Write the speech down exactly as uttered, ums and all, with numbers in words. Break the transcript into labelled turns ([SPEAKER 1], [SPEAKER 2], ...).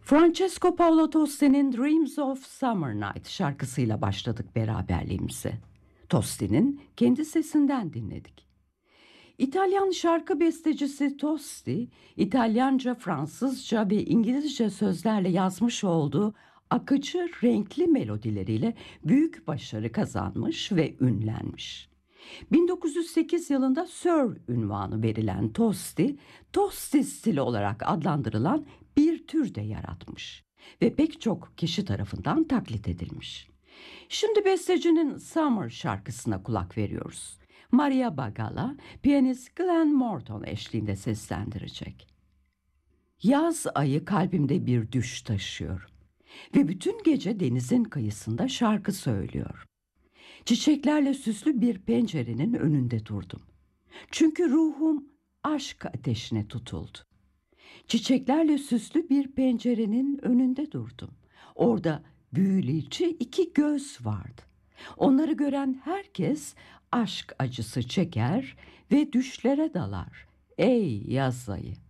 [SPEAKER 1] Francesco Paolo Tosti'nin Dreams of Summer Night şarkısıyla başladık beraberliğimize. Tosti'nin kendi sesinden dinledik. İtalyan şarkı bestecisi Tosti, İtalyanca, Fransızca ve İngilizce sözlerle yazmış olduğu akıcı, renkli melodileriyle büyük başarı kazanmış ve ünlenmiş. bin dokuz yüz sekiz yılında Sir ünvanı verilen Tosti, Tosti stili olarak adlandırılan bir tür de yaratmış ve pek çok kişi tarafından taklit edilmiş. Şimdi bestecinin Summer şarkısına kulak veriyoruz. Maria Bagala, piyanist Glenn Morton eşliğinde seslendirecek. Yaz ayı kalbimde bir düş taşıyor ve bütün gece denizin kıyısında şarkı söylüyor. Çiçeklerle süslü bir pencerenin önünde durdum. Çünkü ruhum aşk ateşine tutuldu. Çiçeklerle süslü bir pencerenin önünde durdum. Orada büyüleyici iki göz vardı. Onları gören herkes aşk acısı çeker ve düşlere dalar. Ey yaz ayı!